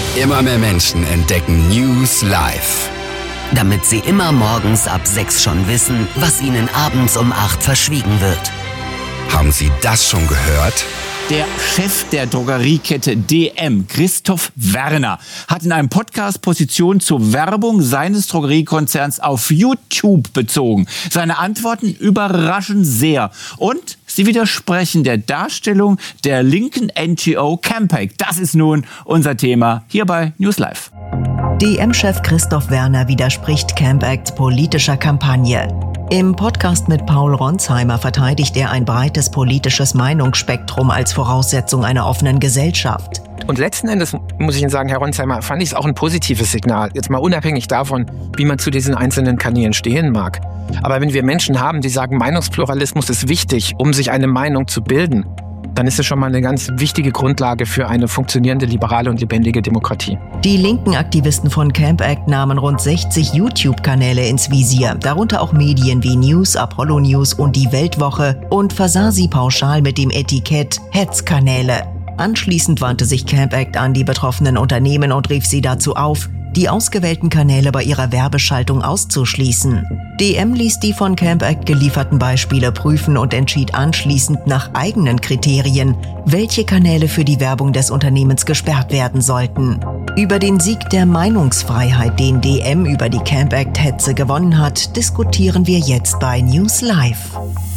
Immer mehr Menschen entdecken News Live. Damit sie immer morgens ab 6 schon wissen, was ihnen abends um 8 verschwiegen wird. Haben Sie das schon gehört? Der Chef der Drogeriekette DM, Christoph Werner, hat in einem Podcast Position zur Werbung seines Drogeriekonzerns auf YouTube bezogen. Seine Antworten überraschen sehr und sie widersprechen der Darstellung der linken NGO Campact. Das ist nun unser Thema hier bei News Live. DM-Chef Christoph Werner widerspricht Campacts politischer Kampagne. Im Podcast mit Paul Ronsheimer verteidigt er ein breites politisches Meinungsspektrum als Voraussetzung einer offenen Gesellschaft. Und letzten Endes, muss ich Ihnen sagen, Herr Ronsheimer, fand ich es auch ein positives Signal. Jetzt mal unabhängig davon, wie man zu diesen einzelnen Kanälen stehen mag. Aber wenn wir Menschen haben, die sagen, Meinungspluralismus ist wichtig, um sich eine Meinung zu bilden, dann ist es schon mal eine ganz wichtige Grundlage für eine funktionierende, liberale und lebendige Demokratie. Die linken Aktivisten von Campact nahmen rund 60 YouTube-Kanäle ins Visier, darunter auch Medien wie News, Apollo News und die Weltwoche, und versah sie pauschal mit dem Etikett Hetzkanäle. Anschließend wandte sich Campact an die betroffenen Unternehmen und rief sie dazu auf, die ausgewählten Kanäle bei ihrer Werbeschaltung auszuschließen. DM ließ die von Campact gelieferten Beispiele prüfen und entschied anschließend nach eigenen Kriterien, welche Kanäle für die Werbung des Unternehmens gesperrt werden sollten. Über den Sieg der Meinungsfreiheit, den DM über die Campact-Hetze gewonnen hat, diskutieren wir jetzt bei News Live.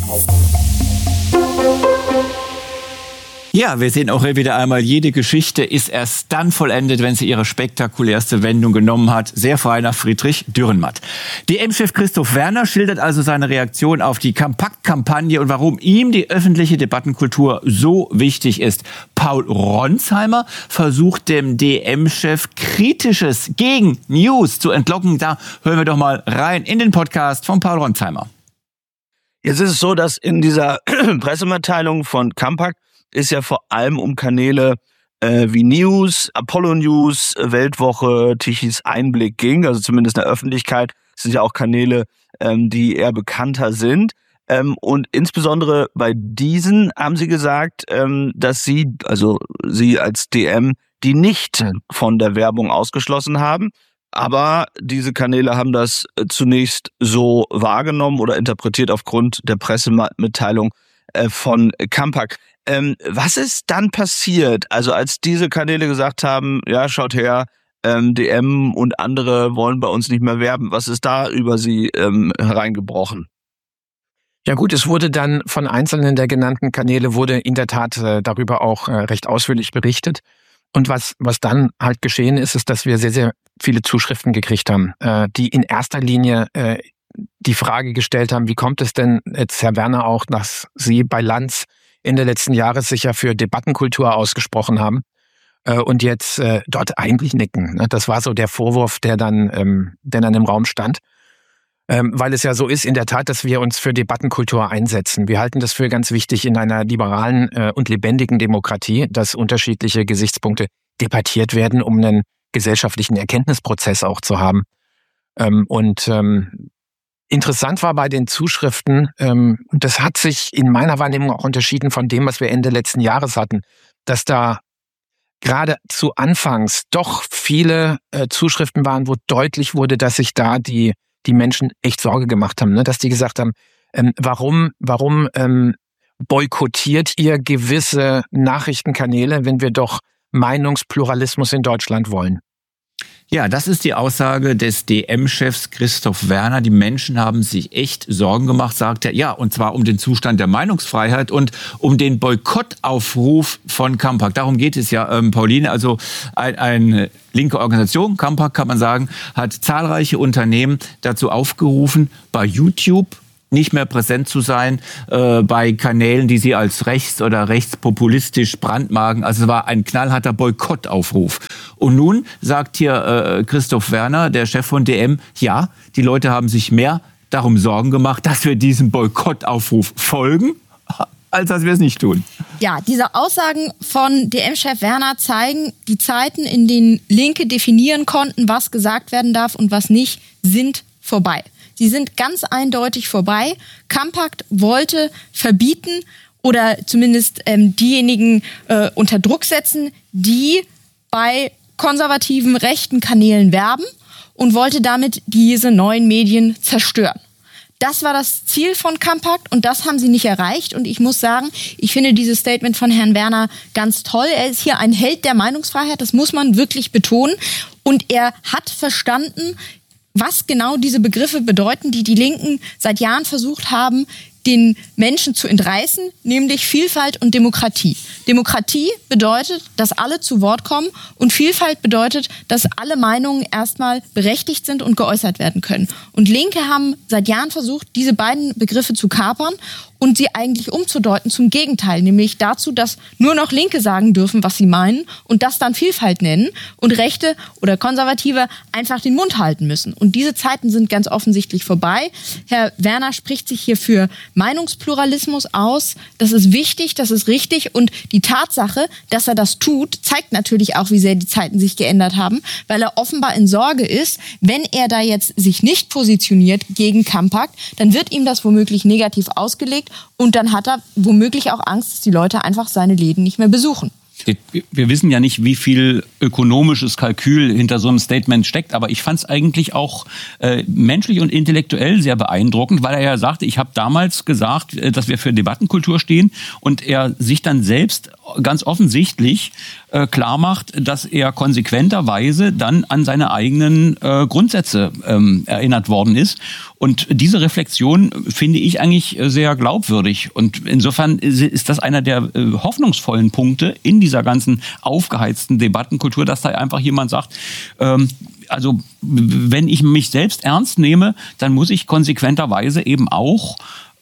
Ja, wir sehen auch hier wieder einmal, jede Geschichte ist erst dann vollendet, wenn sie ihre spektakulärste Wendung genommen hat. Sehr frei nach Friedrich Dürrenmatt. DM-Chef Christoph Werner schildert also seine Reaktion auf die Campact-Kampagne und warum ihm die öffentliche Debattenkultur so wichtig ist. Paul Ronsheimer versucht dem DM-Chef Kritisches gegen News zu entlocken. Da hören wir doch mal rein in den Podcast von Paul Ronsheimer. Jetzt ist es so, dass in dieser Pressemitteilung von Campact ist ja vor allem um Kanäle wie News, Apollo News, Weltwoche, Tichys Einblick ging, also zumindest in der Öffentlichkeit. Das sind ja auch Kanäle, die eher bekannter sind. Und insbesondere bei diesen haben sie gesagt, dass sie als DM, die nicht von der Werbung ausgeschlossen haben. Aber diese Kanäle haben das zunächst so wahrgenommen oder interpretiert aufgrund der Pressemitteilung von Campact. Was ist dann passiert, also als diese Kanäle gesagt haben, ja, schaut her, DM und andere wollen bei uns nicht mehr werben, was ist da über sie hereingebrochen? Ja gut, es wurde dann von einzelnen der genannten Kanäle wurde in der Tat darüber auch recht ausführlich berichtet. Und was dann halt geschehen ist, ist, dass wir sehr, sehr viele Zuschriften gekriegt haben, die in erster Linie die Frage gestellt haben, wie kommt es denn jetzt, Herr Werner, auch, dass Sie bei Lanz Ende letzten Jahres sich ja für Debattenkultur ausgesprochen haben und jetzt dort eigentlich nicken. Ne? Das war so der Vorwurf, der dann im Raum stand. Weil es ja so ist, in der Tat, dass wir uns für Debattenkultur einsetzen. Wir halten das für ganz wichtig in einer liberalen und lebendigen Demokratie, dass unterschiedliche Gesichtspunkte debattiert werden, um einen gesellschaftlichen Erkenntnisprozess auch zu haben. Interessant war bei den Zuschriften, und das hat sich in meiner Wahrnehmung auch unterschieden von dem, was wir Ende letzten Jahres hatten, dass da gerade zu Anfangs doch viele Zuschriften waren, wo deutlich wurde, dass sich da die Menschen echt Sorge gemacht haben, ne? Dass die gesagt haben, warum boykottiert ihr gewisse Nachrichtenkanäle, wenn wir doch Meinungspluralismus in Deutschland wollen? Ja, das ist die Aussage des DM-Chefs Christoph Werner. Die Menschen haben sich echt Sorgen gemacht, sagt er. Ja, und zwar um den Zustand der Meinungsfreiheit und um den Boykottaufruf von Campact. Darum geht es ja, Pauline. Also eine linke Organisation, Campact kann man sagen, hat zahlreiche Unternehmen dazu aufgerufen, bei YouTube nicht mehr präsent zu sein bei Kanälen, die sie als rechts oder rechtspopulistisch brandmarken. Also es war ein knallharter Boykottaufruf. Und nun sagt hier Christoph Werner, der Chef von DM, ja, die Leute haben sich mehr darum Sorgen gemacht, dass wir diesem Boykottaufruf folgen, als dass wir es nicht tun. Ja, diese Aussagen von DM-Chef Werner zeigen, die Zeiten, in denen Linke definieren konnten, was gesagt werden darf und was nicht, sind vorbei. Sie sind ganz eindeutig vorbei. Campact wollte verbieten oder zumindest diejenigen unter Druck setzen, die bei konservativen, rechten Kanälen werben und wollte damit diese neuen Medien zerstören. Das war das Ziel von Campakt und das haben sie nicht erreicht. Und ich muss sagen, ich finde dieses Statement von Herrn Werner ganz toll. Er ist hier ein Held der Meinungsfreiheit, das muss man wirklich betonen. Und er hat verstanden, was genau diese Begriffe bedeuten, die Linken seit Jahren versucht haben, den Menschen zu entreißen, nämlich Vielfalt und Demokratie. Demokratie bedeutet, dass alle zu Wort kommen und Vielfalt bedeutet, dass alle Meinungen erstmal berechtigt sind und geäußert werden können. Und Linke haben seit Jahren versucht, diese beiden Begriffe zu kapern und sie eigentlich umzudeuten zum Gegenteil, nämlich dazu, dass nur noch Linke sagen dürfen, was sie meinen und das dann Vielfalt nennen und Rechte oder Konservative einfach den Mund halten müssen. Und diese Zeiten sind ganz offensichtlich vorbei. Herr Werner spricht sich hier für Meinungspluralismus aus. Das ist wichtig, das ist richtig und die Tatsache, dass er das tut, zeigt natürlich auch, wie sehr die Zeiten sich geändert haben, weil er offenbar in Sorge ist, wenn er da jetzt sich nicht positioniert gegen Campakt, dann wird ihm das womöglich negativ ausgelegt und dann hat er womöglich auch Angst, dass die Leute einfach seine Läden nicht mehr besuchen. Wir wissen ja nicht, wie viel ökonomisches Kalkül hinter so einem Statement steckt, aber ich fand es eigentlich auch menschlich und intellektuell sehr beeindruckend, weil er ja sagte, ich habe damals gesagt, dass wir für Debattenkultur stehen und er sich dann selbst ganz offensichtlich klar macht, dass er konsequenterweise dann an seine eigenen Grundsätze erinnert worden ist. Und diese Reflexion finde ich eigentlich sehr glaubwürdig. Und insofern ist das einer der hoffnungsvollen Punkte in dieser ganzen aufgeheizten Debattenkultur, dass da einfach jemand sagt, also wenn ich mich selbst ernst nehme, dann muss ich konsequenterweise eben auch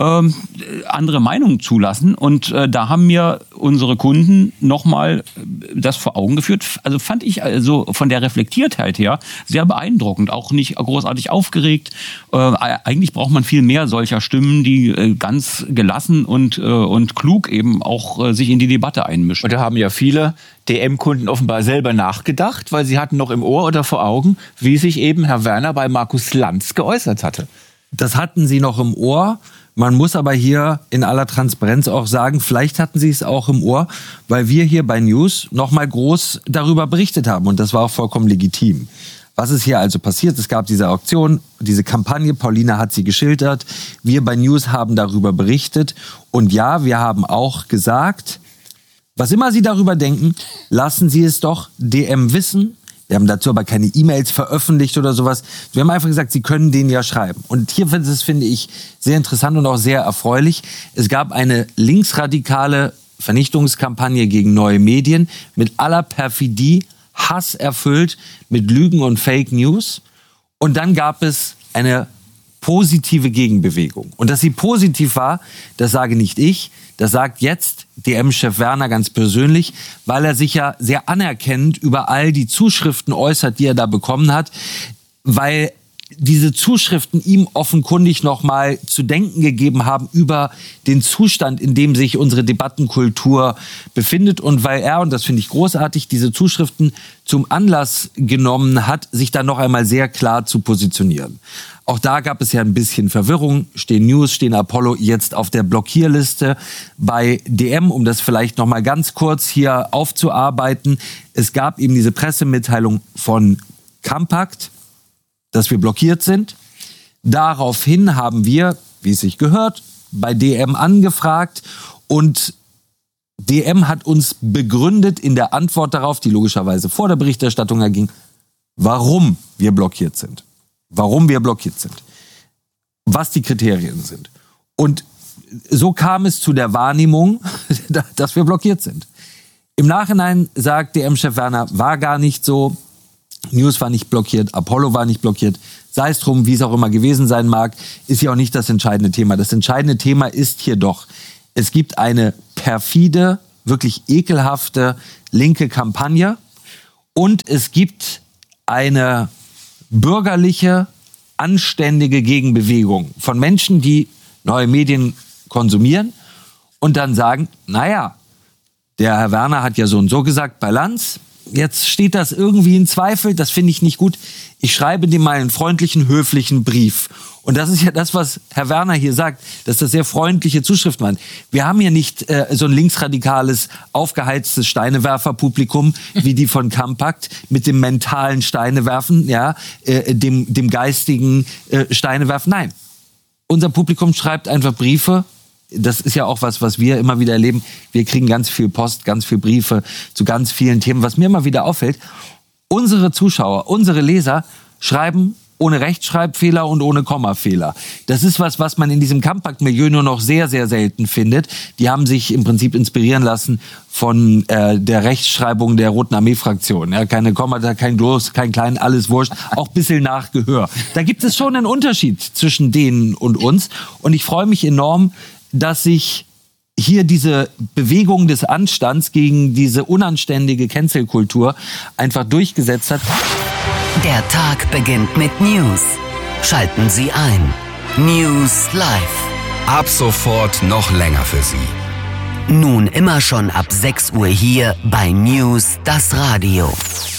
andere Meinungen zulassen. Und da haben mir unsere Kunden nochmal das vor Augen geführt. Also fand ich also von der Reflektiertheit her sehr beeindruckend. Auch nicht großartig aufgeregt. Eigentlich braucht man viel mehr solcher Stimmen, die ganz gelassen und klug eben auch sich in die Debatte einmischen. Und da haben ja viele DM-Kunden offenbar selber nachgedacht, weil sie hatten noch im Ohr oder vor Augen, wie sich eben Herr Werner bei Markus Lanz geäußert hatte. Das hatten sie noch im Ohr. Man muss aber hier in aller Transparenz auch sagen, vielleicht hatten sie es auch im Ohr, weil wir hier bei News nochmal groß darüber berichtet haben. Und das war auch vollkommen legitim. Was ist hier also passiert? Es gab diese Auktion, diese Kampagne, Paulina hat sie geschildert. Wir bei News haben darüber berichtet. Und ja, wir haben auch gesagt, was immer Sie darüber denken, lassen Sie es doch DM wissen. Wir haben dazu aber keine E-Mails veröffentlicht oder sowas. Wir haben einfach gesagt, Sie können denen ja schreiben. Und hier finde ich sehr interessant und auch sehr erfreulich. Es gab eine linksradikale Vernichtungskampagne gegen neue Medien mit aller Perfidie, Hass erfüllt, mit Lügen und Fake News. Und dann gab es eine positive Gegenbewegung. Und dass sie positiv war, das sage nicht ich, das sagt jetzt DM-Chef Werner ganz persönlich, weil er sich ja sehr anerkennend über all die Zuschriften äußert, die er da bekommen hat, weil diese Zuschriften ihm offenkundig nochmal zu denken gegeben haben über den Zustand, in dem sich unsere Debattenkultur befindet und weil er, und das finde ich großartig, diese Zuschriften zum Anlass genommen hat, sich dann noch einmal sehr klar zu positionieren. Auch da gab es ja ein bisschen Verwirrung. Stehen News, stehen Apollo jetzt auf der Blockierliste bei DM, um das vielleicht noch mal ganz kurz hier aufzuarbeiten. Es gab eben diese Pressemitteilung von Campakt, dass wir blockiert sind. Daraufhin haben wir, wie es sich gehört, bei DM angefragt und DM hat uns begründet in der Antwort darauf, die logischerweise vor der Berichterstattung erging, warum wir blockiert sind. Warum wir blockiert sind. Was die Kriterien sind. Und so kam es zu der Wahrnehmung, dass wir blockiert sind. Im Nachhinein sagt DM-Chef Werner, war gar nicht so. News war nicht blockiert, Apollo war nicht blockiert. Sei es drum, wie es auch immer gewesen sein mag, ist ja auch nicht das entscheidende Thema. Das entscheidende Thema ist hier doch, es gibt eine perfide, wirklich ekelhafte linke Kampagne und es gibt eine bürgerliche, anständige Gegenbewegung von Menschen, die neue Medien konsumieren und dann sagen, naja, der Herr Werner hat ja so und so gesagt bei Lanz, jetzt steht das irgendwie in Zweifel, das finde ich nicht gut. Ich schreibe dir mal einen freundlichen, höflichen Brief. Und das ist ja das, was Herr Werner hier sagt, dass das sehr freundliche Zuschriften waren. Wir haben hier nicht so ein linksradikales, aufgeheiztes Steinewerferpublikum wie die von Campact mit dem mentalen Steinewerfen, ja, dem geistigen Steinewerfen. Nein, unser Publikum schreibt einfach Briefe. Das ist ja auch was wir immer wieder erleben. Wir kriegen ganz viel Post, ganz viel Briefe zu ganz vielen Themen. Was mir immer wieder auffällt, unsere Zuschauer, unsere Leser schreiben ohne Rechtschreibfehler und ohne Kommafehler. Das ist was man in diesem Campact-Milieu nur noch sehr, sehr selten findet. Die haben sich im Prinzip inspirieren lassen von der Rechtschreibung der Roten Armee-Fraktion. Ja, keine Kommata, kein Groß, kein Klein, alles wurscht, auch ein bisschen Nachgehör. Da gibt es schon einen Unterschied zwischen denen und uns. Und ich freue mich enorm, dass sich hier diese Bewegung des Anstands gegen diese unanständige Cancel-Kultur einfach durchgesetzt hat. Der Tag beginnt mit News. Schalten Sie ein. News Live. Ab sofort noch länger für Sie. Nun immer schon ab 6 Uhr hier bei News das Radio.